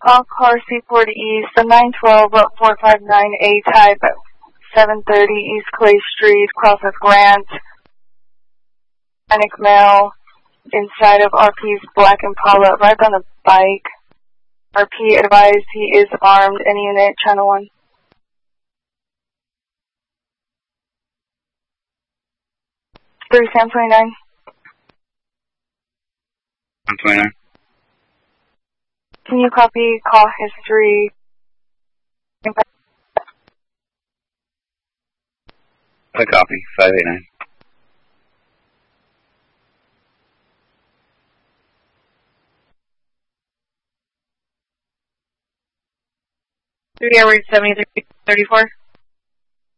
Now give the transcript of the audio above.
All car Seaport East, the 912-459A type, 730 East Clay Street, cross with Grant, Panic Mail, inside of RP's Black Impala, rides on a bike. RP advised he is armed. Any unit, channel 1. Sam 29. I'm 29. Can you copy call history? I copy. 589. Route 7334.